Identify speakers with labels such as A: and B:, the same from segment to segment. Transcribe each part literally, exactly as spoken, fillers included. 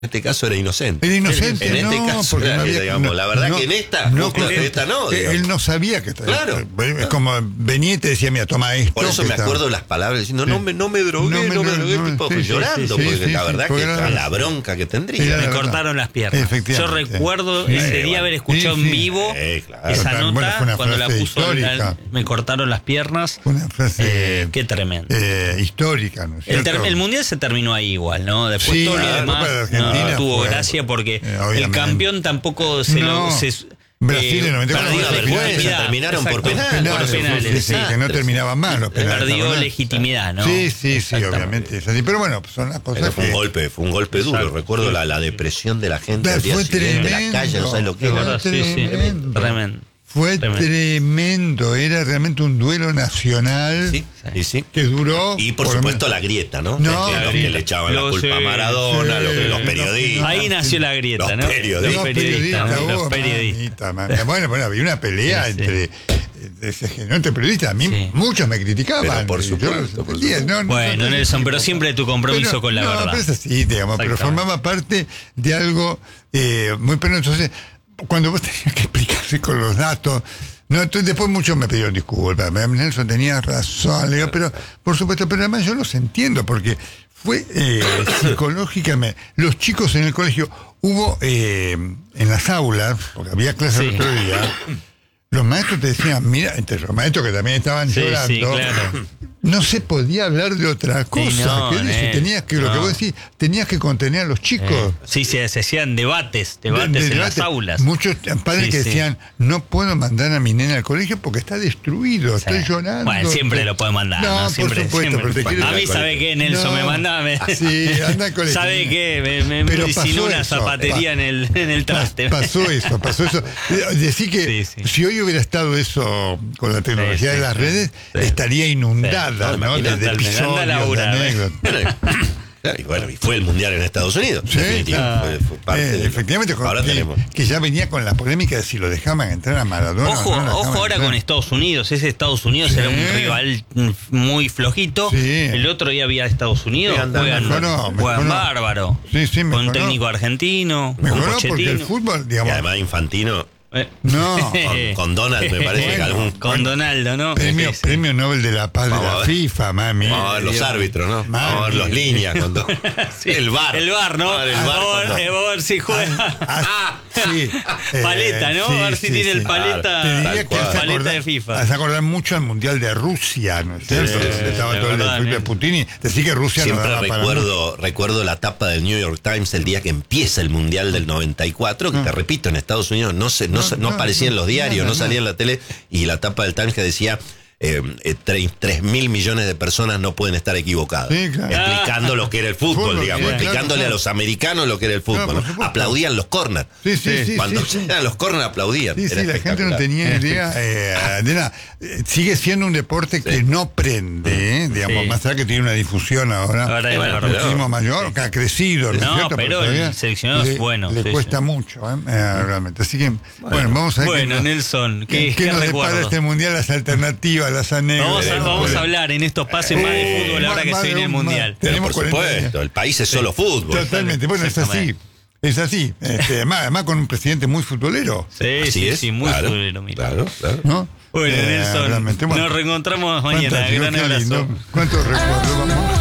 A: En este caso era inocente.
B: Era inocente,
A: en este
B: no,
A: caso
B: porque
A: era,
B: no había,
A: digamos,
B: no,
A: la verdad
B: no,
A: que en esta,
B: no,
A: justo en esta no.
B: Digamos. Él no sabía que estaba.
A: Claro.
B: Es como venía y te decía, mira, toma esto.
A: Por eso me
B: estaba.
A: acuerdo las palabras diciendo,
B: Sí.
A: no me, no me drogué, no me, no me drogué,
B: no,
A: tipo
B: sí, sí,
A: llorando,
B: sí, sí,
A: porque
B: sí,
A: la
B: sí,
A: verdad
B: porque
A: que
B: era-
A: a la bronca que tendría.
B: Era
C: Me
B: la
C: cortaron
B: verdad.
C: las piernas. Yo
B: Efectivamente.
C: recuerdo
B: Sí,
C: ese
A: sí,
C: día
A: bueno.
C: haber escuchado
B: Sí,
C: en
B: sí.
C: vivo
A: Sí, claro.
C: esa
B: Total,
C: nota
B: bueno, fue una
C: cuando la
B: frase
C: puso.
B: histórica.
C: La, me cortaron las piernas.
B: Una frase
C: Eh, qué tremendo.
B: eh, histórica, ¿no es
C: El,
B: cierto?
C: ter- el mundial se terminó ahí igual, ¿no? Después
B: Sí,
C: todo lo
B: la
C: demás
B: Copa de Argentina
C: no, tuvo
B: fue-
C: gracia porque
B: eh,
C: el
B: obviamente.
C: campeón tampoco se
B: No.
C: lo. Se,
B: Brasil en noventa y cuatro
C: perdió
B: fue la
C: legitimidad.
A: vergüenza, terminaron por
C: Exacto,
A: penales,
C: por
B: Penales,
C: penales,
B: sí, sí,
C: sí.
B: que no terminaban mal los penales.
C: Perdió
B: ¿verdad?
C: legitimidad, ¿no?
B: Sí, sí, sí,
C: Exactamente.
B: obviamente. Es así. Pero bueno, son las cosas
A: Pero fue un
B: que-
A: golpe, fue un golpe duro.
C: Exacto.
A: Recuerdo la, la depresión de la gente al día
B: Fue
A: siguiente, la
B: tremendo.
A: calle, no sabes lo que
C: Es
A: era.
C: verdad, sí, sí.
B: Tremendo.
C: Tremendo.
B: Fue
C: Tremendo.
B: tremendo. Era realmente un duelo nacional
A: Sí, sí, sí.
B: que duró.
A: Y por
B: lo
A: supuesto
B: menos-
A: la grieta, ¿no?
B: No,
A: que,
B: la
A: los que
C: grieta.
A: le echaban la
C: Los,
A: culpa a
C: eh,
A: Maradona,
B: sí,
A: los, los
B: los-
A: periodistas.
C: Ahí nació la grieta,
A: Los
C: ¿no?
A: periodistas.
C: Los
B: Los
C: periodistas,
B: periodistas,
C: ¿no?
B: vos,
C: Los periodistas.
B: mamita, mamita. Bueno, bueno, había una pelea
C: Sí, sí.
B: entre. eh, Se generó entre periodistas. A mí
C: Sí.
B: muchos me criticaban.
A: Pero por
B: y yo
A: supuesto,
B: los
A: por
B: entendía.
A: supuesto.
B: No, no,
C: Bueno,
B: no, no,
C: Nelson,
B: no,
C: pero
B: no.
C: siempre tu compromiso
B: Pero-
C: con la
B: no,
C: verdad.
B: pero es así, digamos, pero
C: Exactamente.
B: formaba parte de algo eh, muy penoso. Entonces, cuando vos tenías que explicarse con los datos, no, entonces después muchos me pidieron disculpas. Nelson tenía razón, le digo, pero por supuesto, pero además yo los entiendo, porque fue eh, psicológicamente. Los chicos en el colegio, hubo eh, en las aulas, porque había clases
C: Sí.
B: el otro día, los maestros te decían, mira, entre los maestros que también estaban
C: Sí,
B: llorando,
C: sí, claro.
B: no se podía hablar de otra cosa.
C: no,
B: que dice,
C: eh,
B: tenías que, lo que
C: no.
B: vos decís, tenías que contener a los chicos.
C: Eh, sí, se, se hacían debates, debates
B: De- de
C: en
B: debate.
C: las aulas.
B: Muchos padres
C: Sí,
B: que
C: sí.
B: decían, no puedo mandar a mi nena al colegio porque está destruido,
C: Sí.
B: estoy llorando.
C: Bueno, siempre lo puede mandar. No,
B: No,
C: siempre,
B: por supuesto,
C: siempre.
B: pero te quiero-
C: A mí, ¿sabe qué, Nelson?
B: No.
C: Me manda. Me...
B: Sí, anda al colegio.
C: ¿Sabe qué? Me, me,
B: Pero
C: me diseñó
B: pasó
C: una
B: eso,
C: zapatería
B: pa-
C: en el, en el traste.
B: Pasó eso, pasó eso. Decir que
C: Sí, sí.
B: si hoy hubiera estado eso con la tecnología
C: Sí,
B: de
C: sí,
B: las
C: sí.
B: redes,
C: Sí.
B: estaría inundada,
C: Sí.
B: ¿no? De,
C: Imagínate,
B: de
C: anda
B: episodios, de
C: Laura, ¿eh?
B: anécdotas.
A: Claro, y bueno, y fue el mundial en Estados Unidos.
B: Sí,
A: definitivamente. Fue, fue parte
B: Eh,
A: de-
B: efectivamente, con-
A: ahora
B: que,
A: tenemos.
B: que ya venía con la polémica de si lo dejaban entrar a Maradona.
C: Ojo,
B: o no lo dejaban
C: ojo ahora
B: entrar.
C: con Estados Unidos. Ese Estados Unidos
B: Sí.
C: era un rival muy flojito.
B: Sí.
C: El otro día había Estados Unidos.
A: Sí, anda,
C: juegan
B: mejoró,
C: juegan
B: mejoró.
C: bárbaro.
B: Sí, sí,
C: con
B: mejoró.
C: un técnico argentino. con
B: Mejoró porque
C: Pochettino.
B: el fútbol,
A: Y
B: digamos,
A: además Infantino,
C: Eh.
B: no,
A: con, con Donald me parece que
B: Bueno,
A: algún...
C: Con Donaldo, ¿no?
B: premio,
C: Sí, sí.
B: premio Nobel de la Paz
A: Vamos
B: de
A: a
B: la
A: ver.
B: FIFA, mami.
A: Vamos a ver los
B: Dios.
A: árbitros, ¿no?
B: Mami.
A: Vamos a ver los líneas. Con todo.
C: Sí.
A: El bar.
C: El bar, ¿no?
A: Vamos a ver el
C: A
A: bar
C: ver,
A: con todo.
C: a ver si juega.
B: Ah, sí.
C: Paleta, ¿no?
B: sí,
C: a ver si
B: sí,
C: tiene
B: sí.
C: el paleta,
B: Te diría
A: Tal
B: que
A: cual.
B: hace
C: paleta
B: acordar,
C: de FIFA.
B: hace acordar mucho al Mundial de Rusia, ¿no es cierto?
C: sí,
B: Donde estaba
C: de
B: todo el
C: verdad,
B: de Felipe
C: ¿eh?
B: Putin. Decir que Rusia
A: Siempre
B: no daba para
A: recuerdo, recuerdo la tapa del New York Times el día que empieza el Mundial del noventa y cuatro, que te repito, en Estados Unidos no se, no,
B: No,
A: se- no
B: no,
A: aparecía en los
B: no,
A: diarios,
B: nada,
A: no salía en la tele, y la tapa del Times que decía eh, eh, tre- tres mil millones de personas no pueden estar equivocadas.
B: Sí, claro.
A: Explicando lo que era el fútbol,
B: Fútbol,
A: digamos,
B: sí,
A: explicándole
B: claro,
A: a los americanos lo que era el
B: Claro,
A: fútbol.
B: por
A: ¿no?
B: supuesto.
A: Aplaudían los corners.
B: Sí, sí, sí.
A: Cuando
B: sí, sí.
A: llegan los corners aplaudían.
B: Sí,
A: Era
B: sí, la gente no
A: espectacular.
B: tenía idea. Eh, de nada. Eh, sigue siendo un deporte que no prende, ¿eh? Digamos,
C: Sí.
B: más allá que tiene una difusión ahora,
C: Ahora es
B: bueno,
C: verdad.
B: muchísimo mayor, que ha crecido, ¿no es
C: No,
B: cierto?
C: pero
B: todavía
C: el seleccionado es
B: le-
C: bueno,
B: Le
C: sí,
B: cuesta
C: sí.
B: mucho, ¿eh? Eh, realmente. Así que, bueno, vamos a ver.
C: Bueno,
B: qué,
C: Nelson,
B: qué,
C: ¿qué,
B: qué
C: qué
B: nos depara
C: recuerdos?
B: este mundial, las alternativas, las anécdotas.
C: Vamos a, vamos a hablar en estos pases más de
B: Eh,
C: fútbol ahora
B: más-
C: que
B: más
C: se viene
B: de
C: el
B: un-
C: mundial.
B: más-
A: Pero
B: Tenemos
A: por
B: cuarenta
A: supuesto, el país es solo fútbol.
B: Totalmente, bueno, es así.
C: Exactamente.
B: Es así. Este, además, además con un presidente muy futbolero,
C: Sí,
A: Así
C: sí,
A: es,
C: sí, muy
A: claro,
C: futbolero, mira.
A: Claro, claro.
B: ¿no?
C: Bueno,
B: Eh,
C: Nelson,
B: realmente, bueno.
C: nos reencontramos mañana.
B: Fantástico,
C: Gran
B: qué
C: abrazo.
B: lindo. ¿Cuántos recuerdos vamos?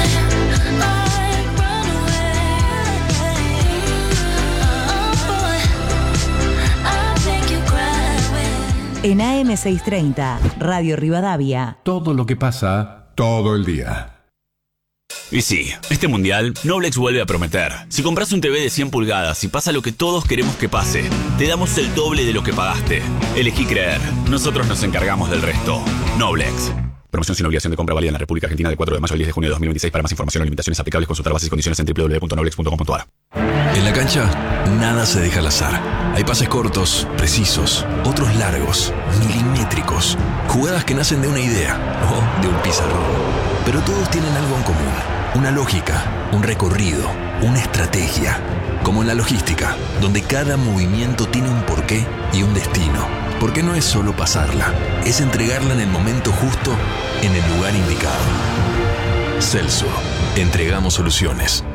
D: En A M seiscientos treinta, Radio Rivadavia.
E: Todo lo que pasa todo el día.
F: Y sí, este mundial, Noblex vuelve a prometer. Si compras un T V de cien pulgadas y pasa lo que todos queremos que pase, te damos el doble de lo que pagaste. Elegí creer. Nosotros nos encargamos del resto. Noblex. Promoción sin obligación de compra válida en la República Argentina de cuatro de mayo al diez de junio de dos mil veintiséis. Para más información o limitaciones aplicables, consultar bases y condiciones en doble u doble u doble u punto noblex punto com punto a r.
G: En la cancha, nada se deja al azar. Hay pases cortos, precisos, otros largos, milimétricos. Jugadas que nacen de una idea o de un pizarrón. Pero todos tienen algo en común. Una lógica, un recorrido, una estrategia. Como en la logística, donde cada movimiento tiene un porqué y un destino. Porque no es solo pasarla, es entregarla en el momento justo, en el lugar indicado. Celso, entregamos soluciones.